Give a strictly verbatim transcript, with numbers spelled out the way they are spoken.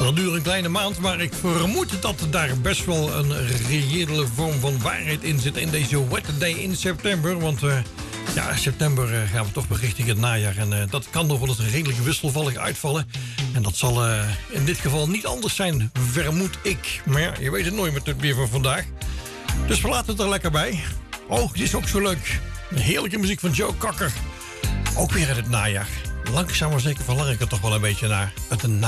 zal duren een kleine maand, maar ik vermoed dat daar best wel een reële vorm van waarheid in zit in deze Wet Day in september. Want uh, ja, september uh, gaan we toch weer richting het najaar. En uh, dat kan nog wel eens redelijk wisselvallig uitvallen. En dat zal uh, in dit geval niet anders zijn, vermoed ik. Maar ja, je weet het nooit met het weer van vandaag. Dus we laten het er lekker bij. Oh, dit is ook zo leuk. Een heerlijke muziek van Joe Cocker. Ook weer uit het najaar. Langzaam maar zeker verlang ik er toch wel een beetje naar. Het najaar.